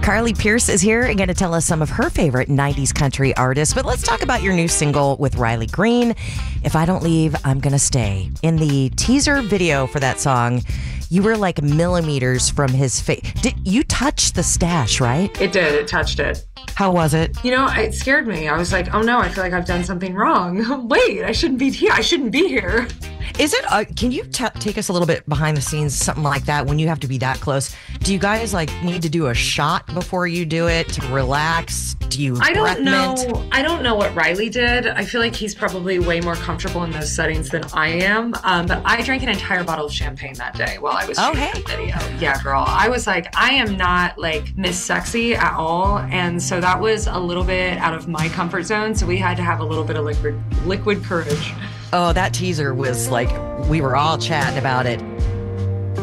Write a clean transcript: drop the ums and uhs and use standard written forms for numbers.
Carly Pierce is here and going to tell us some of her favorite 90s country artists. But let's talk about your new single with Riley Green, If I Don't Leave, I'm Gonna Stay. In the teaser video for that song, you were like millimeters from his face. Did you touch the stash, right? It did. It touched it. How was it? You know, it scared me. I was like, oh no, I feel like I've done something wrong. Wait, I shouldn't be here. I shouldn't be here. Is it, can you take us a little bit behind the scenes, something like that, when you have to be that close? Do you guys like need to do a shot before you do it to relax? Do you I don't know. mint? I don't know what Riley did. I feel like he's probably way more comfortable in those settings than I am. But I drank an entire bottle of champagne that day while I was shooting the video. Yeah, girl. I was like, I am not like Miss Sexy at all. And so that was a little bit out of my comfort zone. So we had to have a little bit of liquid courage. Oh, that teaser was like, we were all chatting about it.